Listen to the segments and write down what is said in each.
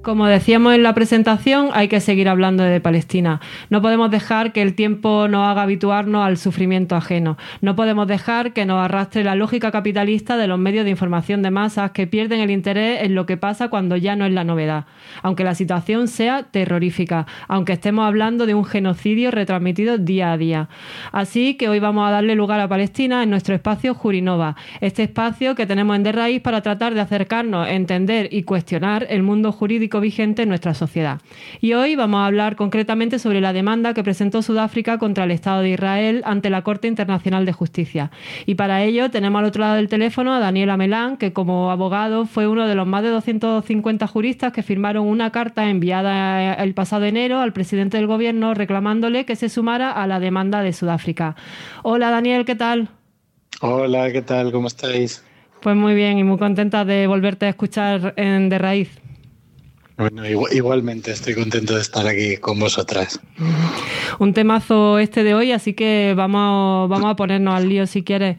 Como decíamos en la presentación, hay que seguir hablando de Palestina. No podemos dejar que el tiempo nos haga habituarnos al sufrimiento ajeno. No podemos dejar que nos arrastre la lógica capitalista de los medios de información de masas que pierden el interés en lo que pasa cuando ya no es la novedad. Aunque la situación sea terrorífica, aunque estemos hablando de un genocidio retransmitido día a día. Así que hoy vamos a darle lugar a Palestina en nuestro espacio Jurinova. Este espacio que tenemos en De Raíz para tratar de acercarnos, entender y cuestionar el mundo jurídico vigente en nuestra sociedad. Y hoy vamos a hablar concretamente sobre la demanda que presentó Sudáfrica contra el Estado de Israel ante la Corte Internacional de Justicia. Y para ello tenemos al otro lado del teléfono a Daniel Amelán, que como abogado fue uno de los más de 250 juristas que firmaron una carta enviada el pasado enero al presidente del gobierno reclamándole que se sumara a la demanda de Sudáfrica. Hola Daniel, ¿qué tal? Hola, ¿qué tal? ¿Cómo estáis? Pues muy bien y muy contenta de volverte a escuchar en De Raíz. Bueno, igualmente estoy contento de estar aquí con vosotras. Un temazo este de hoy, así que vamos a ponernos al lío si quieres.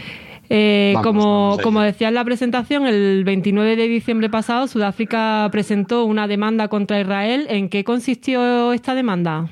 Como decía en la presentación, el 29 de diciembre pasado Sudáfrica presentó una demanda contra Israel. ¿En qué consistió esta demanda?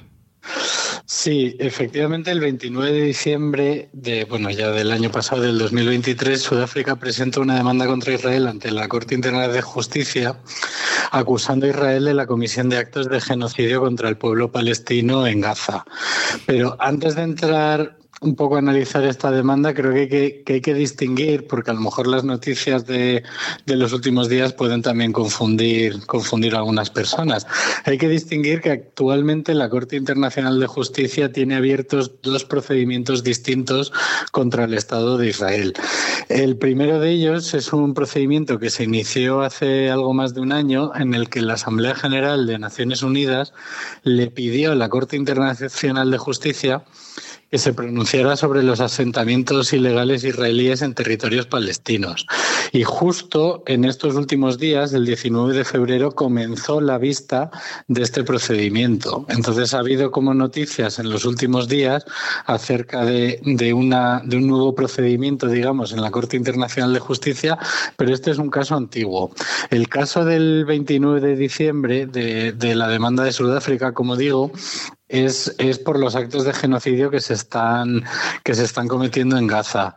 Sí, efectivamente el 29 de diciembre ya del año pasado, del 2023, Sudáfrica presentó una demanda contra Israel ante la Corte Internacional de Justicia, acusando a Israel de la comisión de actos de genocidio contra el pueblo palestino en Gaza. Pero antes de entrar un poco a analizar esta demanda, creo que hay que distinguir, porque a lo mejor las noticias de los últimos días pueden también confundir a algunas personas. Hay que distinguir que actualmente la Corte Internacional de Justicia tiene abiertos dos procedimientos distintos contra el Estado de Israel. El primero de ellos es un procedimiento que se inició hace algo más de un año, en el que la Asamblea General de Naciones Unidas le pidió a la Corte Internacional de Justicia que se pronunciara sobre los asentamientos ilegales israelíes en territorios palestinos. Y justo en estos últimos días, el 19 de febrero, comenzó la vista de este procedimiento. Entonces ha habido como noticias en los últimos días acerca de un nuevo procedimiento, digamos, en la Corte Internacional de Justicia, pero este es un caso antiguo. El caso del 29 de diciembre de la demanda de Sudáfrica, como digo, es por los actos de genocidio que se están cometiendo en Gaza.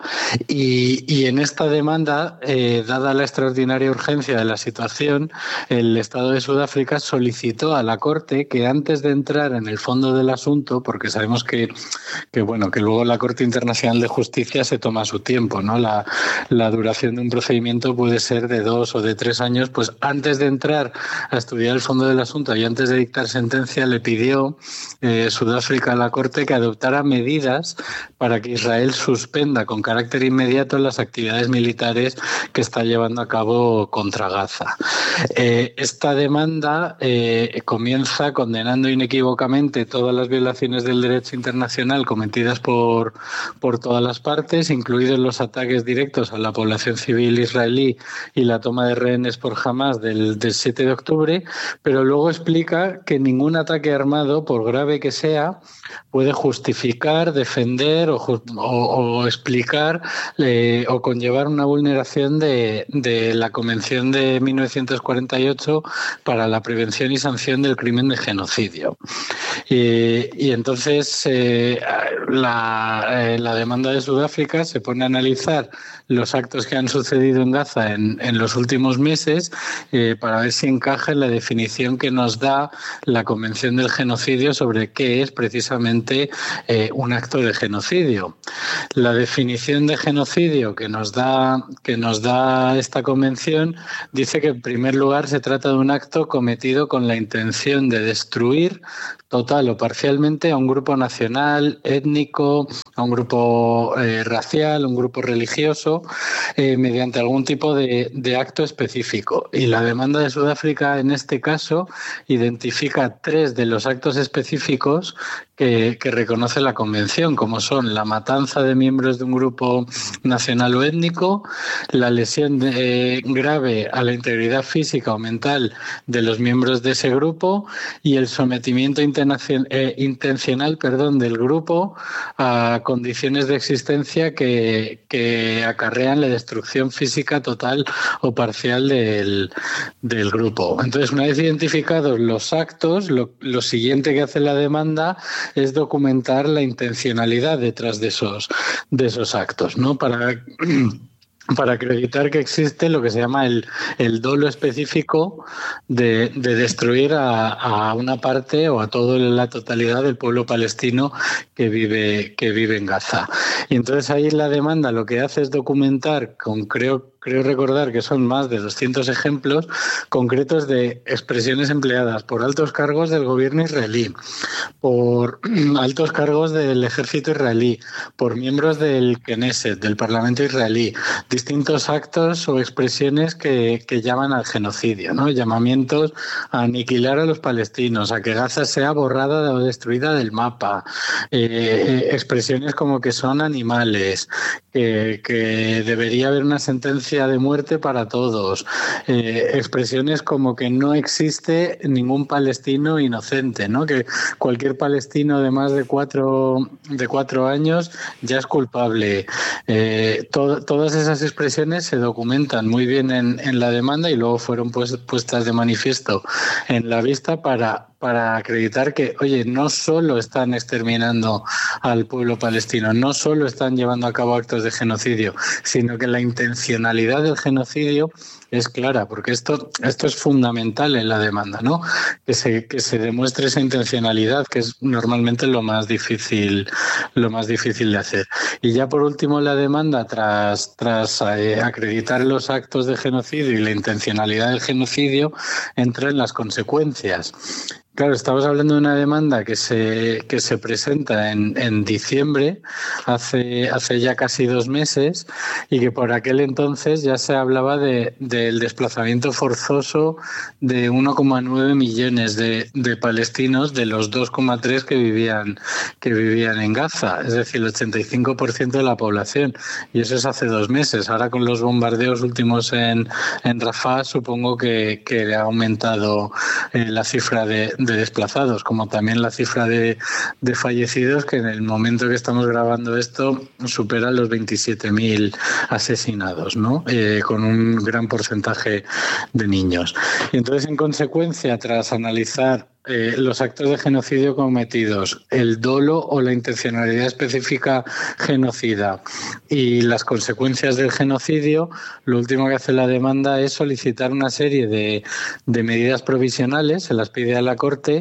Y en esta demanda, dada la extraordinaria urgencia de la situación, el Estado de Sudáfrica solicitó a la Corte que antes de entrar en el fondo del asunto, porque sabemos que luego la Corte Internacional de Justicia se toma su tiempo, ¿no? La duración de un procedimiento puede ser de 2 o de 3 años, pues antes de entrar a estudiar el fondo del asunto y antes de dictar sentencia le pidió Sudáfrica a la Corte que adoptara medidas para que Israel suspenda con carácter inmediato las actividades militares que está llevando a cabo contra Gaza. Esta demanda comienza condenando inequívocamente todas las violaciones del derecho internacional cometidas por todas las partes, incluidos los ataques directos a la población civil israelí y la toma de rehenes por Hamás del 7 de octubre, pero luego explica que ningún ataque armado, por grave que sea, puede justificar, defender o explicar o conllevar una vulneración de la Convención de 1948 para la prevención y sanción del crimen de genocidio. Y entonces la demanda de Sudáfrica se pone a analizar los actos que han sucedido en Gaza en los últimos meses para ver si encaja en la definición que nos da la Convención del Genocidio sobre qué es precisamente un acto de genocidio. La definición de genocidio que nos da esta convención dice que en primer lugar se trata de un acto cometido con la intención de destruir total o parcialmente a un grupo nacional, étnico, a un grupo racial, a un grupo religioso, mediante algún tipo de acto específico. Y la demanda de Sudáfrica en este caso identifica 3 de los actos específicos que reconoce la Convención, como son la matanza de miembros de un grupo nacional o étnico, la lesión grave a la integridad física o mental de los miembros de ese grupo y el sometimiento intencional del grupo a condiciones de existencia que acarrean la destrucción física total o parcial del grupo. Entonces, una vez identificados los actos, lo siguiente que hace la demanda es documentar la intencionalidad detrás de esos actos, ¿no? Para acreditar que existe lo que se llama el dolo específico de destruir a una parte o a toda la totalidad del pueblo palestino que vive en Gaza. Y entonces ahí la demanda lo que hace es documentar creo recordar que son más de 200 ejemplos concretos de expresiones empleadas por altos cargos del gobierno israelí, por altos cargos del ejército israelí, por miembros del Knesset, del Parlamento israelí, distintos actos o expresiones que llaman al genocidio, ¿no? Llamamientos a aniquilar a los palestinos, a que Gaza sea borrada o destruida del mapa, expresiones como que son animales, que debería haber una sentencia de muerte para todos, expresiones como que no existe ningún palestino inocente, ¿no? Que cualquier palestino de más de 4 años ya es culpable. Todas esas expresiones se documentan muy bien en la demanda y luego fueron puestas de manifiesto en la vista para acreditar que, oye, no solo están exterminando al pueblo palestino, no solo están llevando a cabo actos de genocidio, sino que la intencionalidad del genocidio es clara, porque esto es fundamental en la demanda, ¿no? Que se demuestre esa intencionalidad, que es normalmente lo más difícil de hacer. Y ya por último la demanda, tras acreditar los actos de genocidio y la intencionalidad del genocidio, entra en las consecuencias. Claro, estamos hablando de una demanda que se presenta en diciembre, hace ya casi 2 meses, y que por aquel entonces ya se hablaba del desplazamiento forzoso de 1,9 millones de palestinos de los 2,3 que vivían en Gaza, es decir, el 85% de la población. Y eso es hace 2 meses. Ahora con los bombardeos últimos en Rafah, supongo que ha aumentado la cifra de desplazados, como también la cifra de fallecidos, que en el momento que estamos grabando esto supera los 27.000 asesinados, ¿no? Con un gran porcentaje de niños. Y entonces, en consecuencia, tras analizar los actos de genocidio cometidos, el dolo o la intencionalidad específica genocida y las consecuencias del genocidio, lo último que hace la demanda es solicitar una serie de medidas provisionales, se las pide a la Corte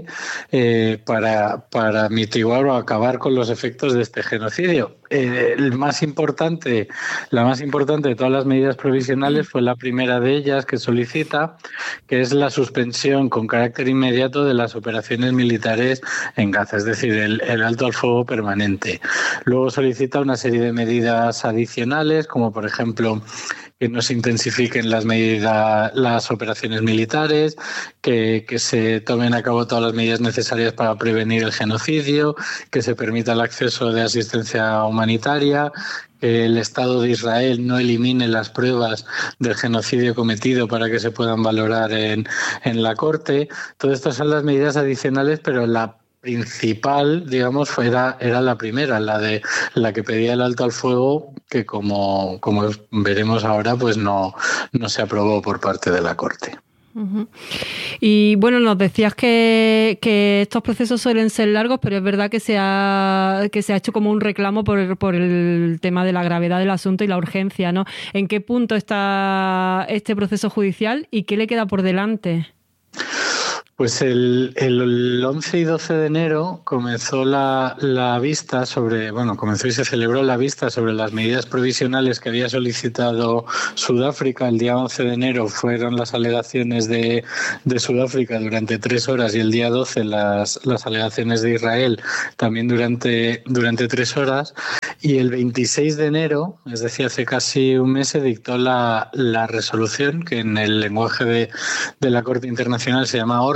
para mitigar o acabar con los efectos de este genocidio. La más importante de todas las medidas provisionales fue la primera de ellas que solicita, que es la suspensión con carácter inmediato de las operaciones militares en Gaza, es decir, el alto al fuego permanente. Luego solicita una serie de medidas adicionales, como por ejemplo que no se intensifiquen las operaciones militares, que se tomen a cabo todas las medidas necesarias para prevenir el genocidio, que se permita el acceso de asistencia humanitaria, que el Estado de Israel no elimine las pruebas del genocidio cometido para que se puedan valorar en la Corte. Todas estas son las medidas adicionales, pero la principal, digamos, era la primera, la que pedía el alto al fuego, que como veremos ahora, pues no se aprobó por parte de la Corte. Uh-huh. Y bueno, nos decías que estos procesos suelen ser largos, pero es verdad que se ha hecho como un reclamo por el tema de la gravedad del asunto y la urgencia, ¿no? ¿En qué punto está este proceso judicial y qué le queda por delante? Pues el 11 y 12 de enero comenzó la vista comenzó y se celebró la vista sobre las medidas provisionales que había solicitado Sudáfrica. El día 11 de enero fueron las alegaciones de Sudáfrica durante 3 horas y el día 12 las alegaciones de Israel también durante 3 horas. Y el 26 de enero, es decir, hace casi un mes, se dictó la resolución que en el lenguaje de la Corte Internacional se llama orden,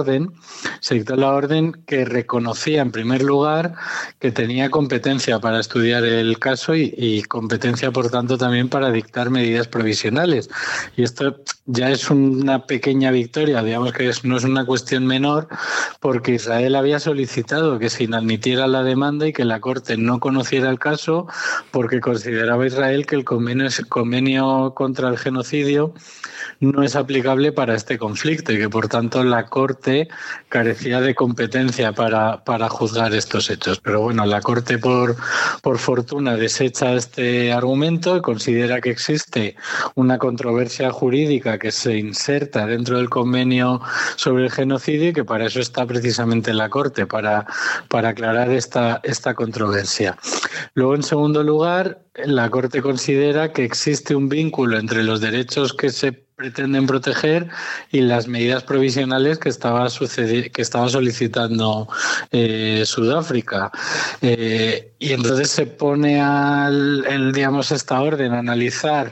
la orden que reconocía en primer lugar que tenía competencia para estudiar el caso y competencia, por tanto, también para dictar medidas provisionales. Y esto ya es una pequeña victoria, digamos que no es una cuestión menor, porque Israel había solicitado que se inadmitiera la demanda y que la Corte no conociera el caso porque consideraba Israel que el convenio contra el genocidio no es aplicable para este conflicto y que, por tanto, la Corte carecía de competencia para juzgar estos hechos. Pero bueno, la Corte, por fortuna, desecha este argumento y considera que existe una controversia jurídica que se inserta dentro del convenio sobre el genocidio y que para eso está precisamente la Corte, para aclarar esta controversia. Luego, en segundo lugar, la Corte considera que existe un vínculo entre los derechos que se pretenden proteger y las medidas provisionales que estaba solicitando Sudáfrica. Y entonces se pone esta orden a analizar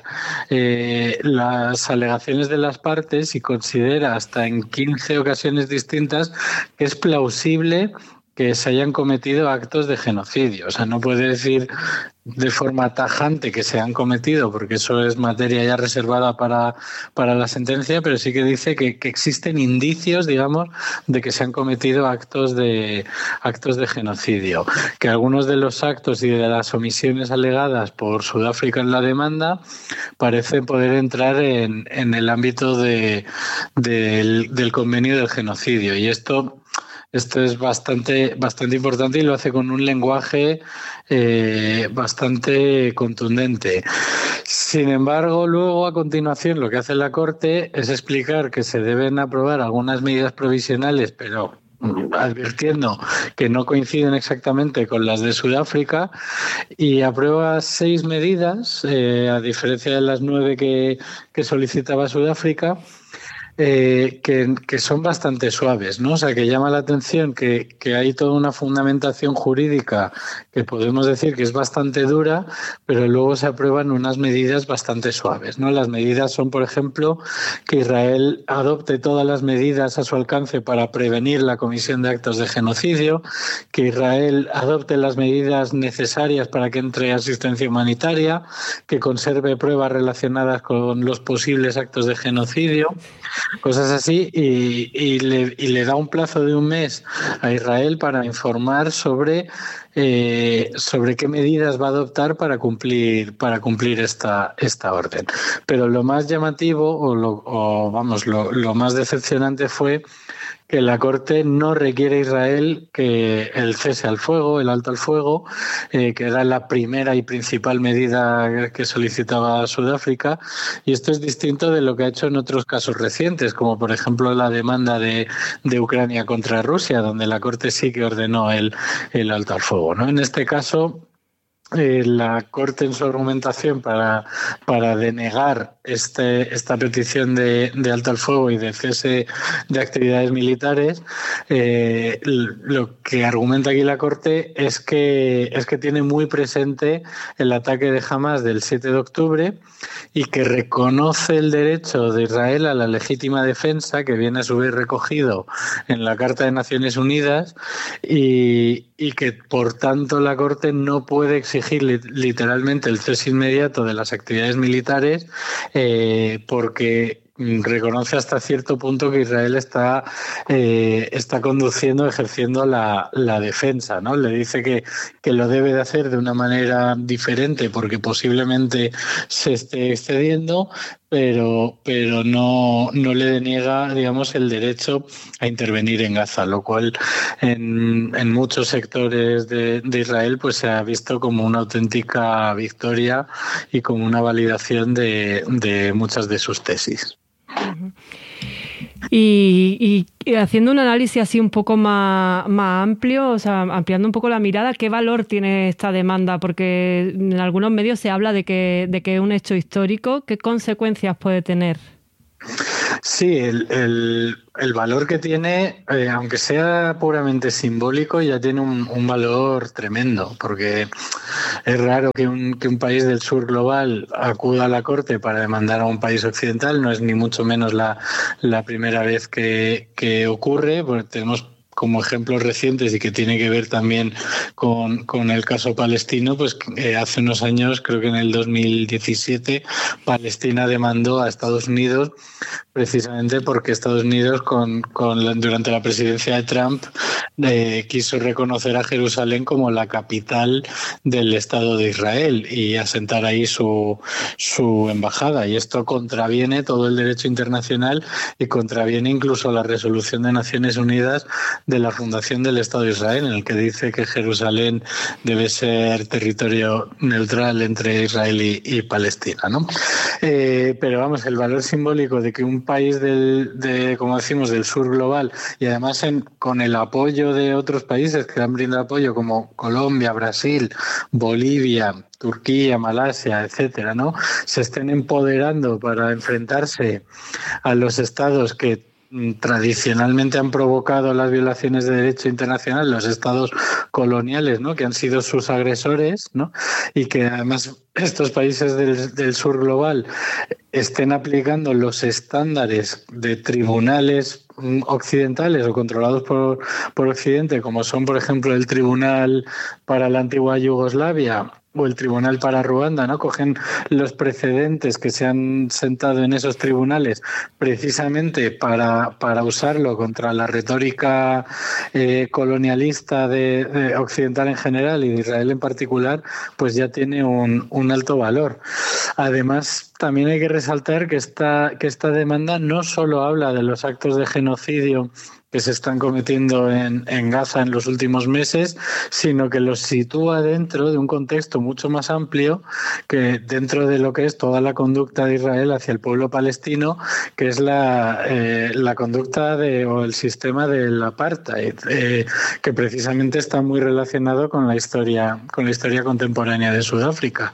las alegaciones de las partes y considera hasta en 15 ocasiones distintas que es plausible que se hayan cometido actos de genocidio. O sea, no puede decir de forma tajante que se han cometido, porque eso es materia ya reservada para la sentencia, pero sí que dice que existen indicios, digamos, de que se han cometido actos de genocidio. Que algunos de los actos y de las omisiones alegadas por Sudáfrica en la demanda parecen poder entrar en el ámbito del convenio del genocidio. Y esto es bastante importante y lo hace con un lenguaje bastante contundente. Sin embargo, luego, a continuación, lo que hace la Corte es explicar que se deben aprobar algunas medidas provisionales, pero advirtiendo que no coinciden exactamente con las de Sudáfrica, y aprueba 6 medidas, a diferencia de las 9 que solicitaba Sudáfrica, que son bastante suaves, ¿no? O sea, que llama la atención que hay toda una fundamentación jurídica que podemos decir que es bastante dura, pero luego se aprueban unas medidas bastante suaves, ¿no? Las medidas son, por ejemplo, que Israel adopte todas las medidas a su alcance para prevenir la comisión de actos de genocidio, que Israel adopte las medidas necesarias para que entre asistencia humanitaria, que conserve pruebas relacionadas con los posibles actos de genocidio, cosas así, y le da un plazo de 1 mes a Israel para informar sobre qué medidas va a adoptar para cumplir esta orden. Pero lo más llamativo lo más decepcionante fue que la Corte no requiere a Israel que el cese al fuego, el alto al fuego, que era la primera y principal medida que solicitaba Sudáfrica, y esto es distinto de lo que ha hecho en otros casos recientes, como por ejemplo la demanda de Ucrania contra Rusia, donde la Corte sí que ordenó el alto al fuego, ¿no? En este caso, la Corte, en su argumentación para denegar esta petición de alto al fuego y de cese de actividades militares, lo que argumenta aquí la Corte es que tiene muy presente el ataque de Hamás del 7 de octubre y que reconoce el derecho de Israel a la legítima defensa, que viene a su vez recogido en la Carta de Naciones Unidas, y que por tanto la Corte no puede exigir literalmente el cese inmediato de las actividades militares, porque reconoce hasta cierto punto que Israel está ejerciendo la defensa, ¿no? Le dice que lo debe de hacer de una manera diferente porque posiblemente se esté excediendo, pero no le deniega, digamos, el derecho a intervenir en Gaza, lo cual en muchos sectores de Israel pues se ha visto como una auténtica victoria y como una validación de muchas de sus tesis. Y haciendo un análisis así un poco más amplio, o sea, ampliando un poco la mirada, ¿qué valor tiene esta demanda? Porque en algunos medios se habla de que es un hecho histórico. ¿Qué consecuencias puede tener? Sí, el valor que tiene, aunque sea puramente simbólico, ya tiene un valor tremendo, porque es raro que un país del sur global acuda a la Corte para demandar a un país occidental, no es ni mucho menos la primera vez que ocurre, porque tenemos como ejemplos recientes y que tiene que ver también con el caso palestino, pues hace unos años, creo que en el 2017, Palestina demandó a Estados Unidos precisamente porque Estados Unidos durante la presidencia de Trump quiso reconocer a Jerusalén como la capital del Estado de Israel y asentar ahí su embajada. Y esto contraviene todo el derecho internacional y contraviene incluso la resolución de Naciones Unidas de la fundación del Estado de Israel, en el que dice que Jerusalén debe ser territorio neutral entre Israel y Palestina, ¿no? Pero vamos, el valor simbólico de que un país como decimos, del sur global y además con el apoyo de otros países que han brindado apoyo como Colombia, Brasil, Bolivia, Turquía, Malasia, etcétera, ¿no? Se estén empoderando para enfrentarse a los estados que tradicionalmente han provocado las violaciones de derecho internacional, los estados coloniales, ¿no?, que han sido sus agresores, ¿no?, y que además estos países del sur global estén aplicando los estándares de tribunales occidentales o controlados por Occidente, como son, por ejemplo, el Tribunal para la antigua Yugoslavia o el Tribunal para Ruanda, ¿no? Cogen los precedentes que se han sentado en esos tribunales precisamente para usarlo contra la retórica colonialista de occidental en general y de Israel en particular, pues ya tiene un alto valor. Además, también hay que resaltar que esta demanda no solo habla de los actos de genocidio que se están cometiendo en Gaza en los últimos meses, sino que los sitúa dentro de un contexto mucho más amplio, que dentro de lo que es toda la conducta de Israel hacia el pueblo palestino, que es la conducta o el sistema del apartheid, que precisamente está muy relacionado con la historia contemporánea de Sudáfrica.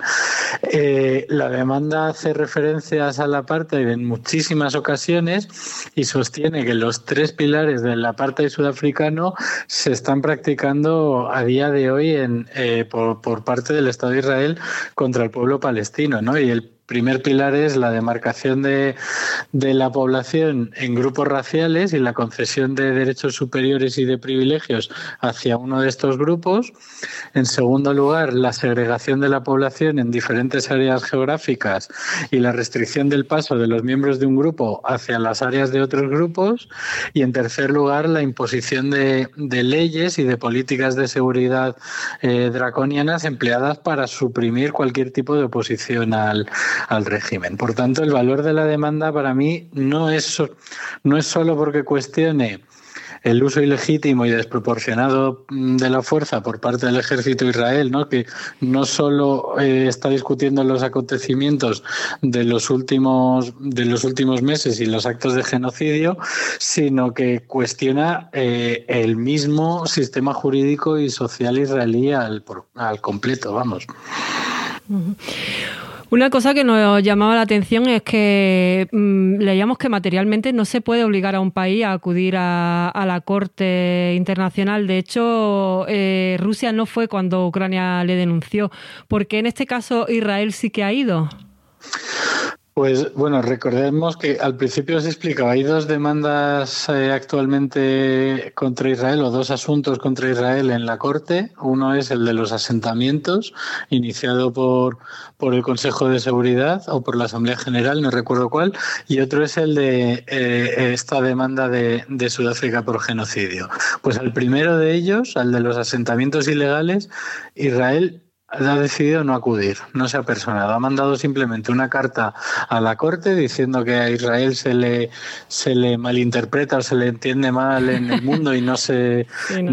La demanda hace referencias al apartheid en muchísimas ocasiones y sostiene que los tres pilares del apartheid sudafricano se están practicando a día de hoy por parte del Estado de Israel contra el pueblo palestino, ¿no? Y el primer pilar es la demarcación de la población en grupos raciales y la concesión de derechos superiores y de privilegios hacia uno de estos grupos. En segundo lugar, la segregación de la población en diferentes áreas geográficas y la restricción del paso de los miembros de un grupo hacia las áreas de otros grupos. Y en tercer lugar, la imposición de leyes y de políticas de seguridad draconianas empleadas para suprimir cualquier tipo de oposición al régimen. Por tanto, el valor de la demanda para mí no es solo porque cuestione el uso ilegítimo y desproporcionado de la fuerza por parte del ejército de Israel, ¿no?, que no solo está discutiendo los acontecimientos de los últimos meses y los actos de genocidio, sino que cuestiona el mismo sistema jurídico y social israelí al completo, vamos. Uh-huh. Una cosa que nos llamaba la atención es que leíamos que materialmente no se puede obligar a un país a acudir a la Corte Internacional. De hecho, Rusia no fue cuando Ucrania le denunció. ¿Por qué en este caso Israel sí que ha ido? Pues bueno, recordemos que al principio se explicaba, hay dos demandas actualmente contra Israel, o dos asuntos contra Israel en la Corte. Uno es el de los asentamientos, iniciado por el Consejo de Seguridad o por la Asamblea General, no recuerdo cuál, y otro es el de esta demanda de Sudáfrica por genocidio. Pues al primero de ellos, al de los asentamientos ilegales, Israel ha decidido no acudir, no se ha personado. Ha mandado simplemente una carta a la Corte diciendo que a Israel se le malinterpreta o se le entiende mal en el mundo y no se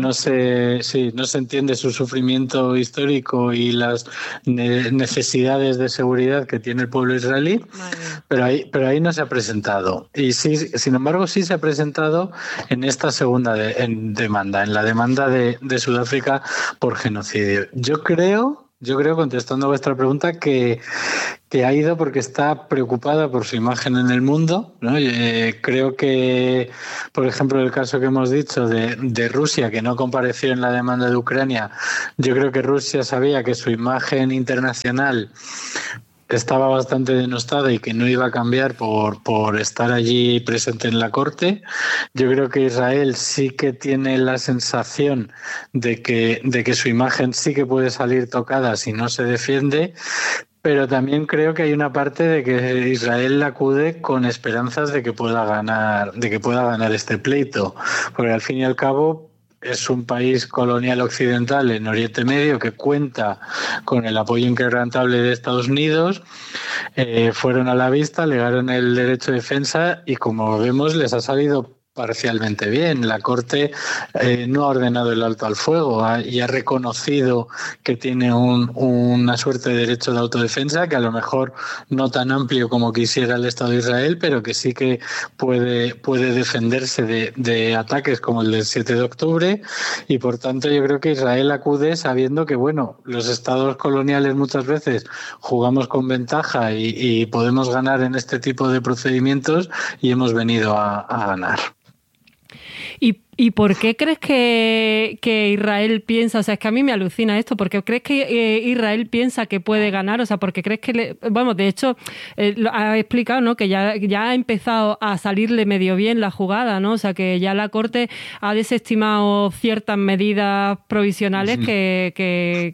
entiende su sufrimiento histórico y las necesidades de seguridad que tiene el pueblo israelí, pero ahí no se ha presentado. Y sí, sin embargo, sí se ha presentado en esta segunda demanda, en la demanda de Sudáfrica por genocidio. Yo creo Yo creo, contestando a vuestra pregunta, que ha ido porque está preocupada por su imagen en el mundo, ¿no? Creo que, por ejemplo, el caso que hemos dicho de Rusia, que no compareció en la demanda de Ucrania, yo creo que Rusia sabía que su imagen internacional estaba bastante denostada y que no iba a cambiar por estar allí presente en la corte. Yo creo que Israel sí que tiene la sensación de que su imagen sí que puede salir tocada si no se defiende, pero también creo que hay una parte de que Israel acude con esperanzas de que pueda ganar este pleito, porque al fin y al cabo es un país colonial occidental en Oriente Medio que cuenta con el apoyo inquebrantable de Estados Unidos. Fueron a la vista, alegaron el derecho de defensa y, como vemos, les ha salido parcialmente bien. La Corte no ha ordenado el alto al fuego y ha reconocido que tiene una suerte de derecho de autodefensa, que a lo mejor no tan amplio como quisiera el Estado de Israel, pero que sí que puede defenderse de ataques como el del 7 de octubre, y por tanto yo creo que Israel acude sabiendo que, bueno, los estados coloniales muchas veces jugamos con ventaja y podemos ganar en este tipo de procedimientos, y hemos venido a ganar. ¿Y por qué crees que Israel piensa, o sea, es que a mí me alucina esto, ¿por qué crees que Israel piensa que puede ganar? O sea, porque crees que, de hecho, ha explicado, ¿no?, que ya ha empezado a salirle medio bien la jugada, ¿no? O sea, que ya la Corte ha desestimado ciertas medidas provisionales que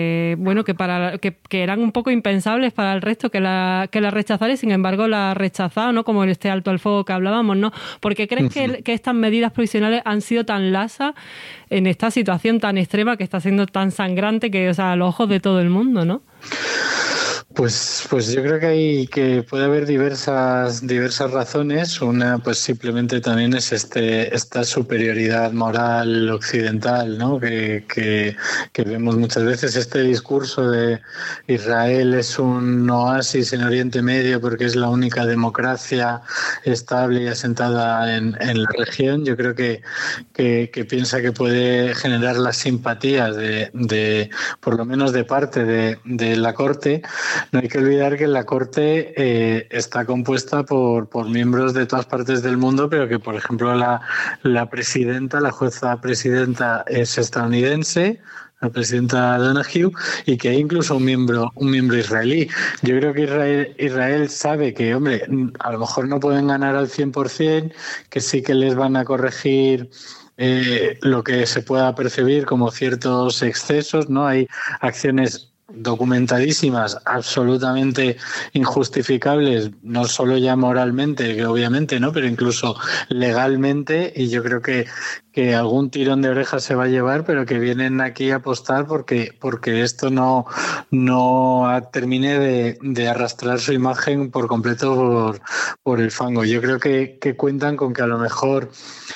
eran un poco impensables para el resto que la rechazara, y sin embargo la ha rechazado, ¿no? Como este alto al fuego que hablábamos, ¿no? ¿Por qué crees que estas medidas provisionales han sido tan lasas en esta situación tan extrema que está siendo tan sangrante que, o sea, a los ojos de todo el mundo, ¿no? Pues yo creo que puede haber diversas razones. Una, pues simplemente también es esta superioridad moral occidental, ¿no? Que vemos muchas veces. Este discurso de Israel es un oasis en Oriente Medio porque es la única democracia estable y asentada en la región. Yo creo que piensa que puede generar las simpatías de por lo menos de parte de la Corte. No hay que olvidar que la Corte está compuesta por miembros de todas partes del mundo, pero que, por ejemplo, la jueza presidenta es estadounidense, la presidenta Donoghue, y que hay incluso un miembro israelí. Yo creo que Israel sabe que, hombre, a lo mejor no pueden ganar al 100%, que sí que les van a corregir lo que se pueda percibir como ciertos excesos, ¿no? Hay acciones documentadísimas, absolutamente injustificables, no solo ya moralmente, que obviamente, ¿no?, pero incluso legalmente, y yo creo que algún tirón de orejas se va a llevar, pero que vienen aquí a apostar porque esto no termine de arrastrar su imagen por completo por el fango. Yo creo que cuentan con que a lo mejor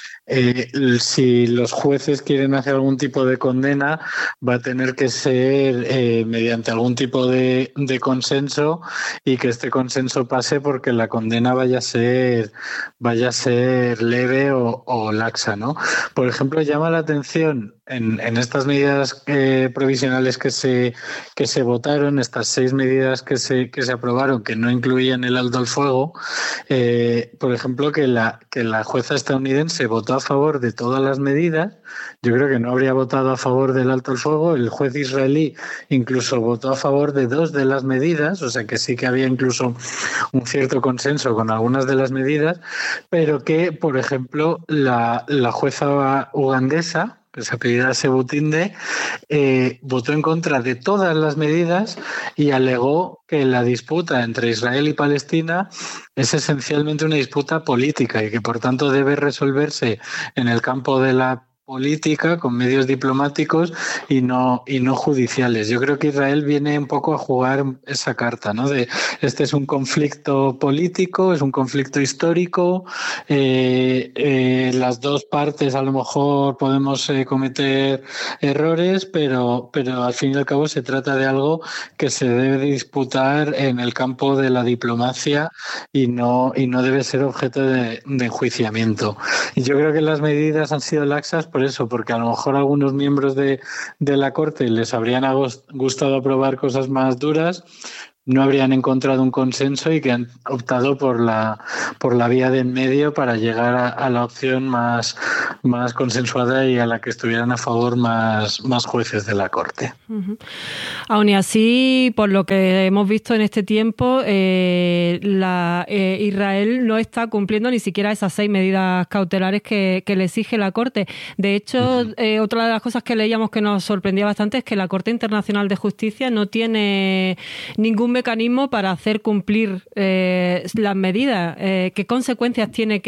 si los jueces quieren hacer algún tipo de condena, va a tener que ser mediante algún tipo de consenso, y que este consenso pase porque la condena vaya a ser leve o laxa, ¿no? Por ejemplo, llama la atención en estas medidas provisionales que se votaron, estas 6 medidas que se aprobaron, que no incluían el alto al fuego, por ejemplo, que la jueza estadounidense votó a favor de todas las medidas. Yo creo que no habría votado a favor del alto al fuego. El juez israelí incluso votó a favor de 2 de las medidas, o sea que sí que había incluso un cierto consenso con algunas de las medidas, pero que, por ejemplo, la jueza ugandesa, que se apellida Sebutinde, votó en contra de todas las medidas y alegó que la disputa entre Israel y Palestina es esencialmente una disputa política y que, por tanto, debe resolverse en el campo de la política, con medios diplomáticos y no judiciales. Yo creo que Israel viene un poco a jugar esa carta, ¿no? Este es un conflicto político, es un conflicto histórico. Las dos partes a lo mejor podemos cometer errores, pero al fin y al cabo se trata de algo que se debe disputar en el campo de la diplomacia y no debe ser objeto de enjuiciamiento. Y yo creo que las medidas han sido laxas por eso, porque a lo mejor a algunos miembros de la Corte les habrían gustado aprobar cosas más duras, no habrían encontrado un consenso y que han optado por la vía de en medio para llegar a la opción más consensuada y a la que estuvieran a favor más jueces de la Corte. Uh-huh. Aún y así, por lo que hemos visto en este tiempo, Israel no está cumpliendo ni siquiera esas 6 medidas cautelares que le exige la Corte. De hecho, uh-huh. Otra de las cosas que leíamos que nos sorprendía bastante es que la Corte Internacional de Justicia no tiene ningún mecanismo para hacer cumplir las medidas. ¿Qué consecuencias tiene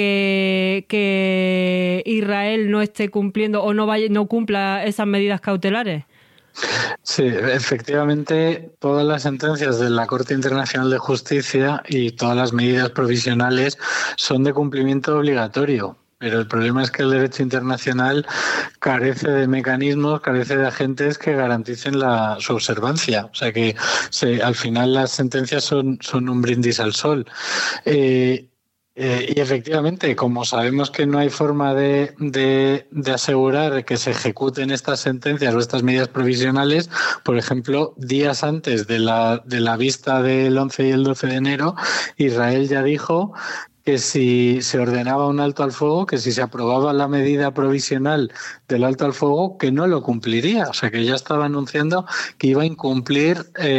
que Israel no esté cumpliendo o no cumpla esas medidas cautelares? Sí, efectivamente, todas las sentencias de la Corte Internacional de Justicia y todas las medidas provisionales son de cumplimiento obligatorio. Pero el problema es que el derecho internacional carece de mecanismos, carece de agentes que garanticen su observancia. O sea que al final las sentencias son un brindis al sol. Y efectivamente, como sabemos que no hay forma de asegurar que se ejecuten estas sentencias o estas medidas provisionales, por ejemplo, días antes de la vista del 11 y el 12 de enero, Israel ya dijo que si se ordenaba un alto al fuego, que si se aprobaba la medida provisional del alto al fuego, que no lo cumpliría. O sea, que ya estaba anunciando que iba a incumplir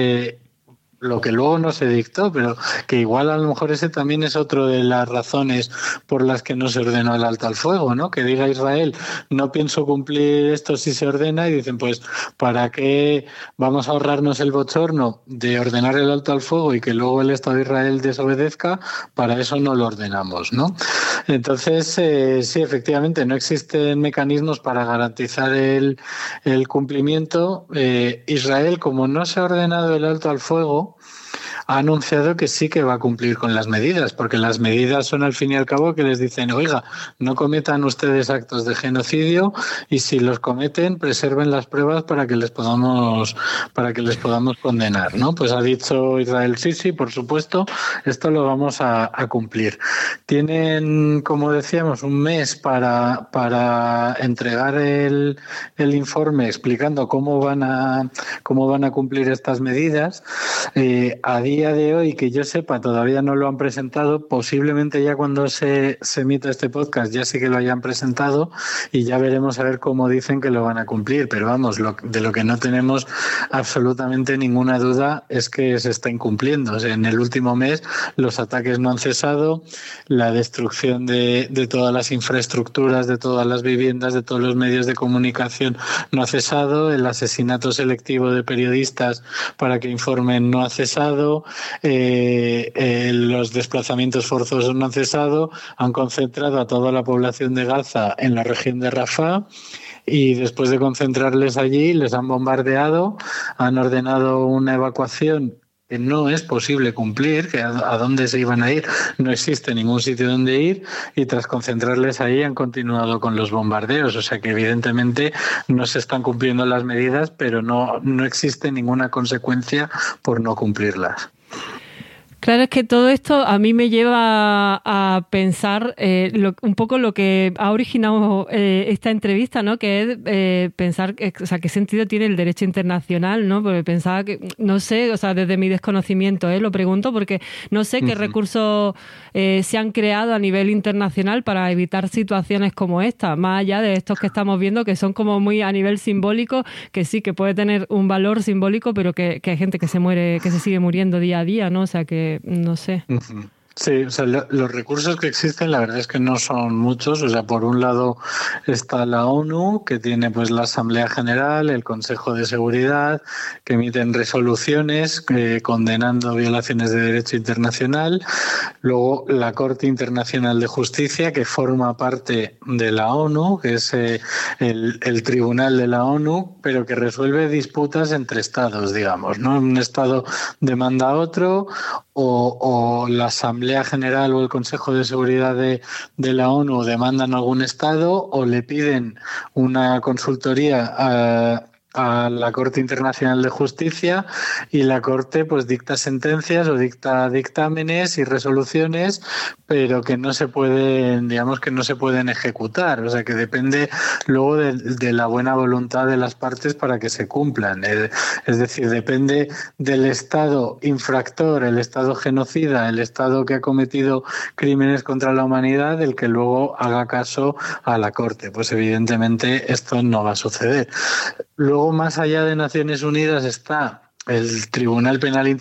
lo que luego no se dictó, pero que igual a lo mejor ese también es otro de las razones por las que no se ordenó el alto al fuego, ¿no? Que diga Israel, no pienso cumplir esto si se ordena, y dicen, pues, ¿para qué vamos a ahorrarnos el bochorno de ordenar el alto al fuego y que luego el Estado de Israel desobedezca? Para eso no lo ordenamos, ¿no? Entonces, sí, efectivamente, no existen mecanismos para garantizar el cumplimiento. Israel, como no se ha ordenado el alto al fuego, ha anunciado que sí que va a cumplir con las medidas, porque las medidas son al fin y al cabo que les dicen, oiga, no cometan ustedes actos de genocidio y si los cometen, preserven las pruebas para que les podamos condenar, ¿no? Pues ha dicho Israel, sí, por supuesto, esto lo vamos a cumplir. Tienen, como decíamos, un mes para entregar el informe explicando cómo van a cumplir estas medidas. A día de hoy, que yo sepa, todavía no lo han presentado. Posiblemente ya cuando se emita este podcast ya sí que lo hayan presentado y ya veremos a ver cómo dicen que lo van a cumplir. Pero vamos, de lo que no tenemos absolutamente ninguna duda es que se está incumpliendo. O sea, en el último mes los ataques no han cesado, la destrucción de todas las infraestructuras, de todas las viviendas, de todos los medios de comunicación no ha cesado, el asesinato selectivo de periodistas para que informen no ha cesado, los desplazamientos forzosos no han cesado, han concentrado a toda la población de Gaza en la región de Rafah y después de concentrarles allí les han bombardeado, han ordenado una evacuación que no es posible cumplir, que a dónde se iban a ir, no existe ningún sitio donde ir, y tras concentrarles ahí han continuado con los bombardeos. O sea que evidentemente no se están cumpliendo las medidas, pero no existe ninguna consecuencia por no cumplirlas. Claro, es que todo esto a mí me lleva a pensar un poco lo que ha originado esta entrevista, ¿no? Que es pensar, o sea, qué sentido tiene el derecho internacional, ¿no? Porque pensaba que, no sé, o sea, desde mi desconocimiento, lo pregunto porque no sé qué recursos se han creado a nivel internacional para evitar situaciones como esta, más allá de estos que estamos viendo que son como muy a nivel simbólico, que sí, que puede tener un valor simbólico, pero que hay gente que se muere, que se sigue muriendo día a día, ¿no? O sea, que no sé. Uh-huh. Sí, o sea, los recursos que existen la verdad es que no son muchos. O sea, por un lado está la ONU, que tiene pues la Asamblea General, el Consejo de Seguridad, que emiten resoluciones condenando violaciones de derecho internacional. Luego la Corte Internacional de Justicia, que forma parte de la ONU, que es el tribunal de la ONU, pero que resuelve disputas entre estados, digamos, ¿no? Un estado demanda a otro, o la Asamblea General o el Consejo de Seguridad de la ONU demandan a algún Estado o le piden una consultoría a la Corte Internacional de Justicia y la Corte pues dicta sentencias o dicta dictámenes y resoluciones, pero que no se pueden, digamos que no se pueden ejecutar, o sea que depende luego de la buena voluntad de las partes para que se cumplan, es decir, depende del Estado infractor, el Estado genocida, el Estado que ha cometido crímenes contra la humanidad, el que luego haga caso a la Corte. Pues evidentemente esto no va a suceder. Luego, más allá de Naciones Unidas, está el Tribunal Penal